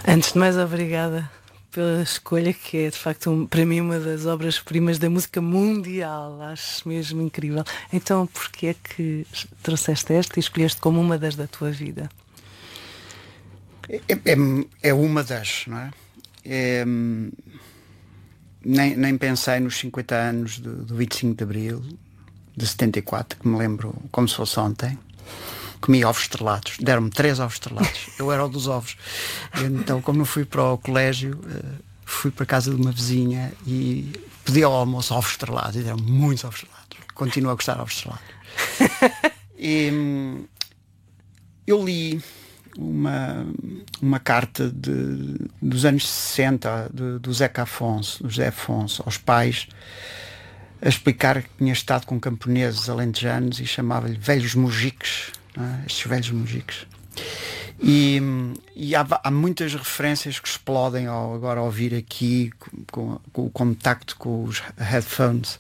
Antes de mais, obrigada pela escolha, que é de facto para mim uma das obras-primas da música mundial. Acho mesmo incrível. Então, porquê é que trouxeste esta e escolheste como uma das da tua vida? É uma das, não é? Nem pensei nos 50 anos do 25 de Abril de 74, que me lembro como se fosse ontem. Comi ovos estrelados, deram-me 3 ovos estrelados. Eu era o dos ovos. Então, como eu fui para o colégio, fui para a casa de uma vizinha e pedi ao almoço ovos estrelados e deram-me muitos ovos estrelados. Continuo a gostar de ovos estrelados. E eu li uma carta dos anos 60 do Zeca Afonso, do José Afonso, aos pais, a explicar que tinha estado com camponeses alentejanos e chamava-lhe velhos mujiques, não é? Estes velhos mujiques. E há muitas referências que explodem agora ao ouvir aqui com o contacto com os headphones,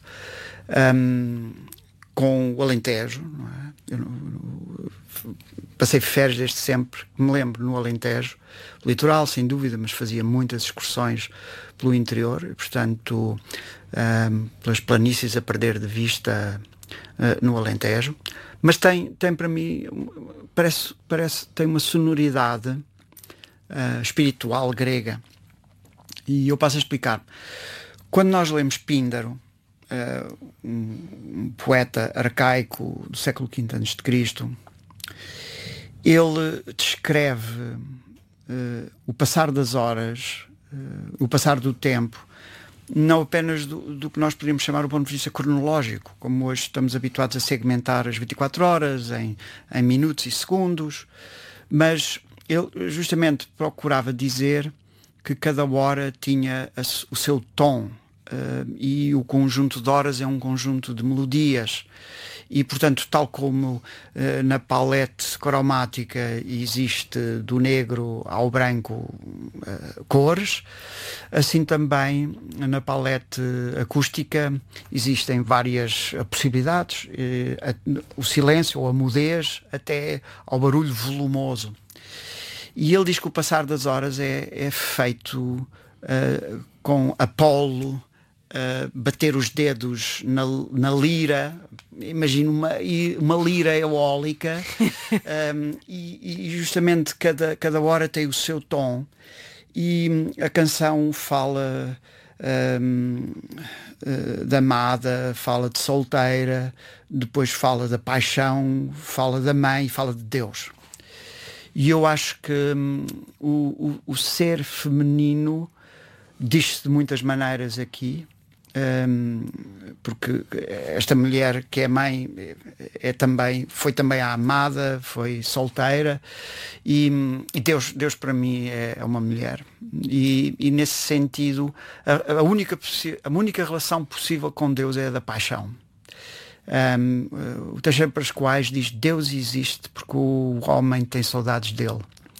com o Alentejo, não é? Passei férias desde sempre, me lembro, no Alentejo, litoral sem dúvida, mas fazia muitas excursões pelo interior, e, portanto, pelas planícies a perder de vista no Alentejo. Mas tem para mim, tem uma sonoridade espiritual grega. E eu passo a explicar. Quando nós lemos Píndaro, um poeta arcaico do século V a.C., ele descreve o passar das horas, o passar do tempo, não apenas do que nós poderíamos chamar do ponto de vista cronológico, como hoje estamos habituados a segmentar as 24 horas em minutos e segundos, mas ele justamente procurava dizer que cada hora tinha o seu tom, e o conjunto de horas é um conjunto de melodias. E, portanto, tal como na palete cromática existe do negro ao branco cores, assim também na palete acústica existem várias possibilidades, o silêncio ou a mudez até ao barulho volumoso. E ele diz que o passar das horas é feito com Apolo, bater os dedos na lira, imagino uma lira eólica, e justamente cada hora tem o seu tom, e a canção fala da amada, fala de solteira, depois fala da paixão, fala da mãe, fala de Deus. E eu acho que o ser feminino diz-se de muitas maneiras aqui, porque esta mulher que é mãe foi também a amada, foi solteira, e Deus para mim é uma mulher, e nesse sentido a única relação possível com Deus é a da paixão. O Teixeira Pascoais diz: Deus existe porque o homem tem saudades dele.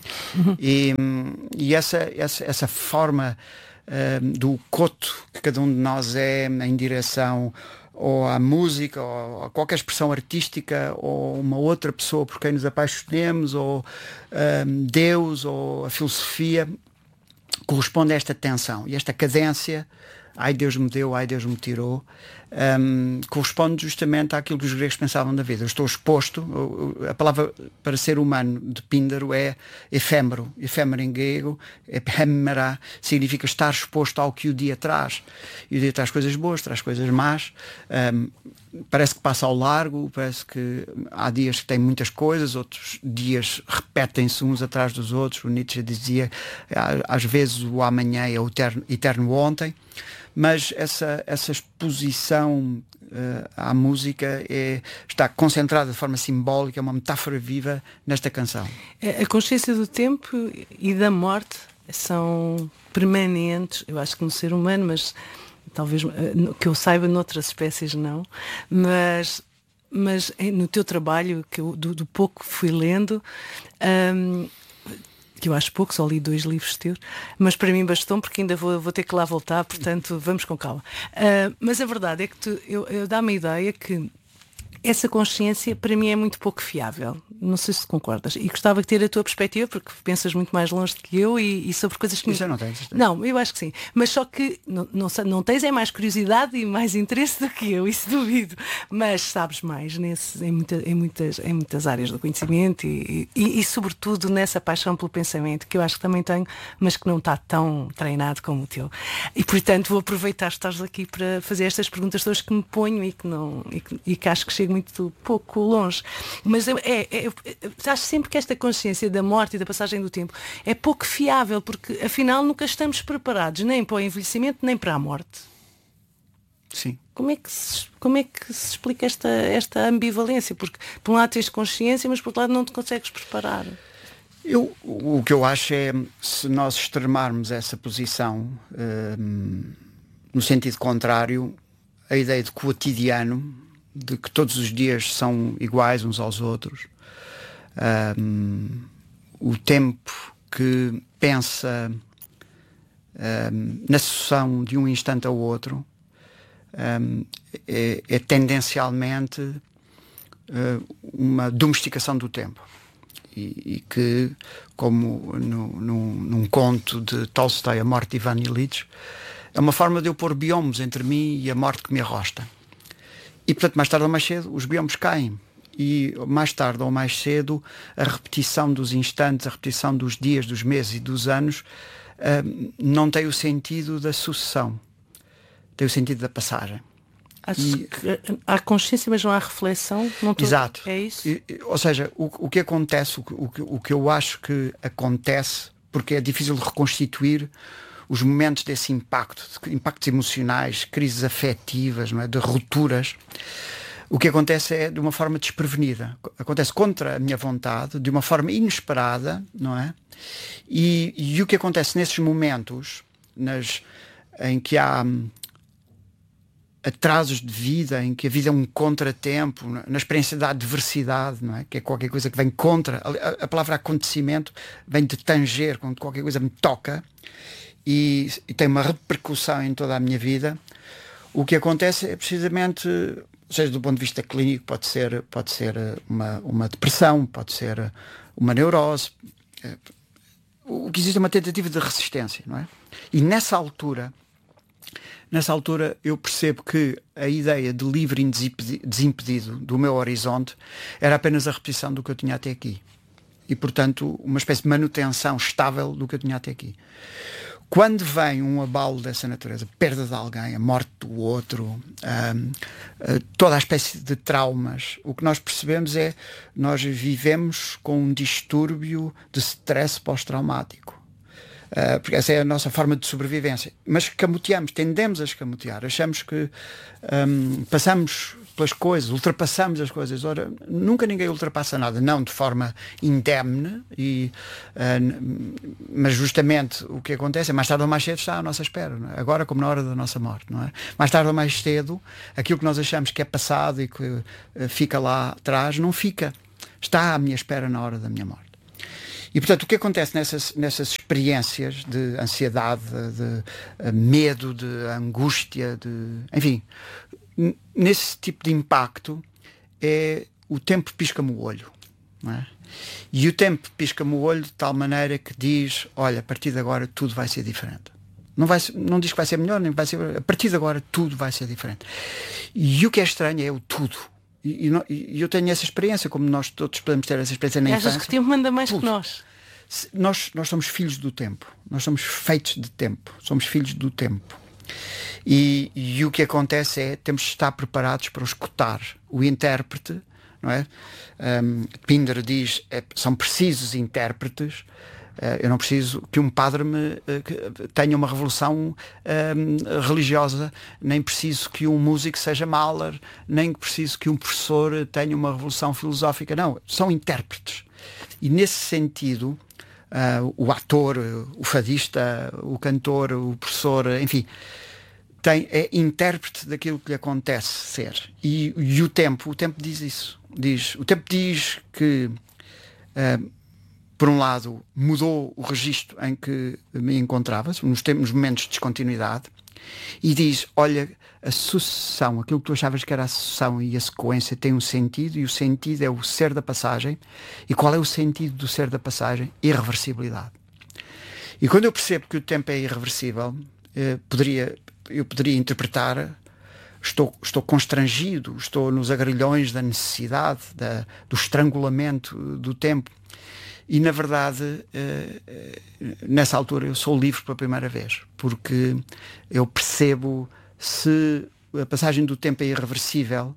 E essa forma do coto que cada um de nós é em direção ou à música, ou a qualquer expressão artística, ou uma outra pessoa por quem nos apaixonemos, ou Deus, ou a filosofia, corresponde a esta tensão e esta cadência. Ai Deus me deu, ai Deus me tirou, corresponde justamente àquilo que os gregos pensavam da vida. Eu estou exposto, a palavra para ser humano de Píndaro é efêmero em grego, ephemera, significa estar exposto ao que o dia traz. E o dia traz coisas boas, traz coisas más, parece que passa ao largo, parece que há dias que têm muitas coisas, outros dias repetem-se uns atrás dos outros. O Nietzsche dizia, às vezes o amanhã é o eterno ontem. Mas essa exposição à música está concentrada de forma simbólica, é uma metáfora viva nesta canção. A consciência do tempo e da morte são permanentes, eu acho que no ser humano, mas talvez que eu saiba noutras espécies não, mas no teu trabalho, que eu, do pouco que fui lendo, que eu acho pouco, só li 2 livros teus, mas para mim bastou, porque ainda vou ter que lá voltar, portanto vamos com calma. Mas a verdade é que eu dá-me a ideia que essa consciência para mim é muito pouco fiável. Não sei se concordas. E gostava de ter a tua perspectiva, porque pensas muito mais longe do que eu e sobre coisas que... Isso eu não tenho. Não, eu acho que sim. Mas só que não tens é mais curiosidade e mais interesse do que eu, isso duvido. Mas sabes mais em muitas áreas do conhecimento e sobretudo nessa paixão pelo pensamento, que eu acho que também tenho, mas que não está tão treinado como o teu. E portanto vou aproveitar que estás aqui para fazer estas perguntas todas que me ponho e que acho que chego muito pouco longe. Mas acho sempre que esta consciência da morte e da passagem do tempo é pouco fiável, porque afinal nunca estamos preparados nem para o envelhecimento nem para a morte. Sim. Como é que se explica esta ambivalência? Porque por um lado tens consciência, mas por outro lado não te consegues preparar. O que eu acho é, se nós extremarmos essa posição no sentido contrário, a ideia de cotidiano, de que todos os dias são iguais uns aos outros, o tempo que pensa na sucessão de um instante ao outro é tendencialmente uma domesticação do tempo. E que, como num conto de Tolstói, A Morte de Ivan Ilitch, é uma forma de eu pôr biomes entre mim e a morte que me arrosta. E, portanto, mais tarde ou mais cedo, os biomes caem. E, mais tarde ou mais cedo, a repetição dos instantes, a repetição dos dias, dos meses e dos anos não tem o sentido da sucessão. Tem o sentido da passagem. Há consciência, mas não há reflexão. Exato. É isso? Ou seja, o que acontece, o que eu acho que acontece, porque é difícil de reconstituir os momentos desse impacto, impactos emocionais, crises afetivas, não é? De rupturas. O que acontece é de uma forma desprevenida. Acontece contra a minha vontade, de uma forma inesperada, não é? E o que acontece nesses momentos, em que há atrasos de vida, em que a vida é um contratempo, na experiência da adversidade, não é? Que é qualquer coisa que vem contra. A palavra acontecimento vem de tanger, quando qualquer coisa me toca e tem uma repercussão em toda a minha vida. O que acontece é precisamente, ou seja, do ponto de vista clínico, pode ser uma depressão, pode ser uma neurose. O que existe é uma tentativa de resistência, não é? E nessa altura eu percebo que a ideia de livre e desimpedido do meu horizonte era apenas a repetição do que eu tinha até aqui. E, portanto, uma espécie de manutenção estável do que eu tinha até aqui. Quando vem um abalo dessa natureza, perda de alguém, a morte do outro, toda a espécie de traumas, o que nós percebemos é nós vivemos com um distúrbio de stress pós-traumático. Porque essa é a nossa forma de sobrevivência. Mas camoteamos, tendemos a escamotear. Achamos que passamos pelas coisas, ultrapassamos as coisas. Ora, nunca ninguém ultrapassa nada, não de forma indemne, mas justamente o que acontece é mais tarde ou mais cedo está à nossa espera, não é? Agora como na hora da nossa morte, não é? Mais tarde ou mais cedo, aquilo que nós achamos que é passado e que fica lá atrás, não fica. Está à minha espera na hora da minha morte. E, portanto, o que acontece nessas experiências de ansiedade, de medo, de angústia, enfim, nesse tipo de impacto, o tempo pisca-me o olho, não é? E o tempo pisca-me o olho de tal maneira que diz, olha, a partir de agora tudo vai ser diferente. Não diz que vai ser melhor, nem vai ser... A partir de agora tudo vai ser diferente. E o que é estranho é o tudo. E eu tenho essa experiência, como nós todos podemos ter essa experiência na infância. Achas que o tempo manda mais tudo. que nós? Nós somos filhos do tempo. Nós somos feitos de tempo. Somos filhos do tempo. E o que acontece é temos de estar preparados para escutar o intérprete, não é? Pindar diz, são precisos intérpretes. Eu não preciso que um padre tenha uma revolução religiosa, nem preciso que um músico seja Mahler, nem preciso que um professor tenha uma revolução filosófica. Não, são intérpretes. E nesse sentido, o ator, o fadista, o cantor, o professor, enfim, é intérprete daquilo que lhe acontece ser. E o tempo diz isso. O tempo diz que por um lado, mudou o registro em que me encontrava, nos momentos de descontinuidade, e diz, olha, a sucessão, aquilo que tu achavas que era a sucessão e a sequência tem um sentido, e o sentido é o ser da passagem. E qual é o sentido do ser da passagem? Irreversibilidade. E quando eu percebo que o tempo é irreversível, eu poderia interpretar, estou constrangido, estou nos agrilhões da necessidade, do estrangulamento do tempo. E na verdade, nessa altura eu sou livre pela primeira vez, porque eu percebo, se a passagem do tempo é irreversível,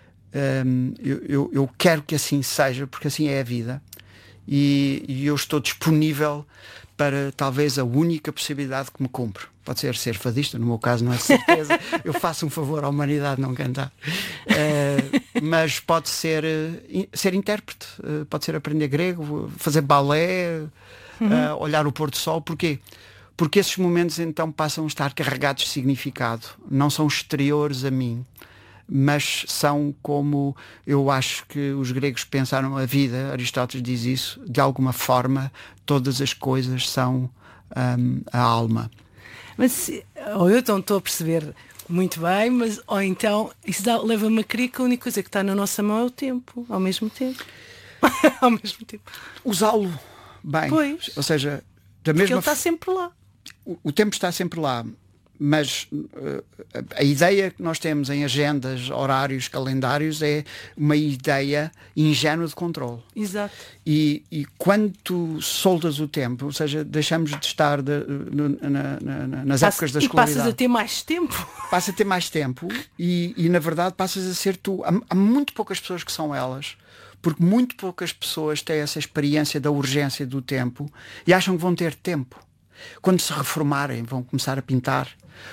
eu quero que assim seja, porque assim é a vida, e eu estou disponível para talvez a única possibilidade que me cumpre. Pode ser fadista, no meu caso não é certeza, eu faço um favor à humanidade não cantar. Mas pode ser intérprete, pode ser aprender grego, fazer balé, olhar o pôr do sol. Porquê? Porque esses momentos então passam a estar carregados de significado. Não são exteriores a mim, mas são como eu acho que os gregos pensaram a vida. Aristóteles diz isso, de alguma forma todas as coisas são a alma. Mas, ou eu não estou a perceber muito bem, mas ou então isso leva-me a crer que a única coisa que está na nossa mão é o tempo, ao mesmo tempo. Ao mesmo tempo. Usá-lo bem. Pois. Ou seja, porque ele está sempre lá. O tempo está sempre lá, mas a ideia que nós temos em agendas, horários, calendários é uma ideia ingênua de controle. Exato. E quando tu soltas o tempo, ou seja, deixamos de estar nas épocas da escolaridade. E passas a ter mais tempo. Passas a ter mais tempo e na verdade passas a ser tu. Há muito poucas pessoas que são elas, porque muito poucas pessoas têm essa experiência da urgência do tempo e acham que vão ter tempo. Quando se reformarem, vão começar a pintar.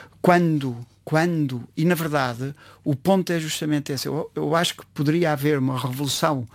E na verdade o ponto é justamente esse. Eu acho que poderia haver uma revolução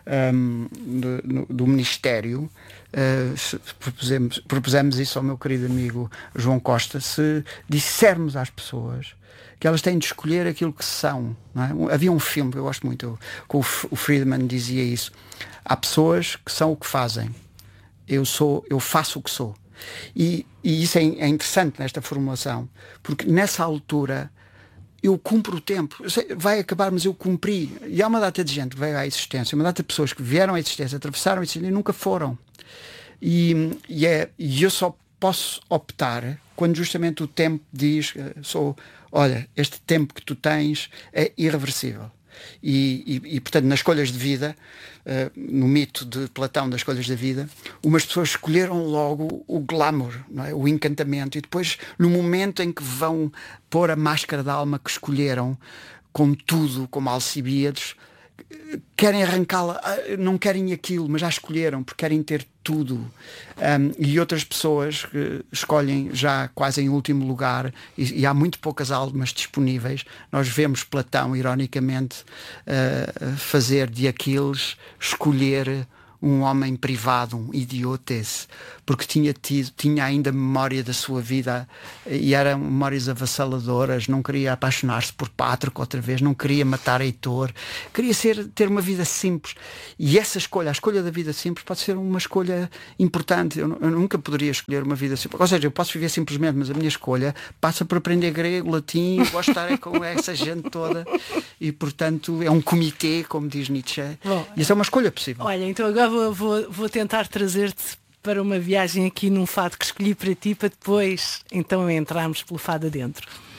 do Ministério. Propusemos isso ao meu querido amigo João Costa, se dissermos às pessoas que elas têm de escolher aquilo que são, não é? Havia um filme que eu gosto muito, o Friedman dizia isso. Há pessoas que são o que fazem. Eu faço o que sou. E isso é interessante nesta formulação, porque nessa altura eu cumpro o tempo. Vai acabar, mas eu cumpri. E há uma data de gente que veio à existência, uma data de pessoas que vieram à existência, atravessaram a existência e nunca foram. E eu só posso optar quando justamente o tempo diz, olha, este tempo que tu tens é irreversível. E portanto, nas escolhas de vida, no mito de Platão das escolhas da vida, umas pessoas escolheram logo o glamour, não é? O encantamento, e depois, no momento em que vão pôr a máscara da alma que escolheram, com tudo, como Alcibíades, querem arrancá-la, não querem aquilo, mas já escolheram, porque querem ter tudo. E outras pessoas que escolhem já quase em último lugar, e há muito poucas almas disponíveis. Nós vemos Platão, ironicamente, fazer de Aquiles escolher um homem privado, um idiotes, porque tinha ainda memória da sua vida e eram memórias avassaladoras, não queria apaixonar-se por Pátroco outra vez, não queria matar Heitor, queria ter uma vida simples. E essa escolha, a escolha da vida simples, pode ser uma escolha importante. Eu nunca poderia escolher uma vida simples. Ou seja, eu posso viver simplesmente, mas a minha escolha passa por aprender grego, latim, eu gosto de estar com essa gente toda e, portanto, é um comitê, como diz Nietzsche. Bom, e essa é uma escolha possível. Olha, então agora vou tentar trazer-te para uma viagem aqui num fado que escolhi para ti, para depois então entrarmos pelo fado adentro.